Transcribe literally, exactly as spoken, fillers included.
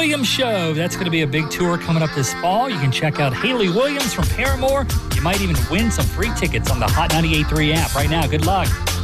Williams Show. That's going to be a big tour coming up this fall. You can check out Hayley Williams from Paramore. You might even win some free tickets on the Hot ninety-eight point three app right now. Good luck.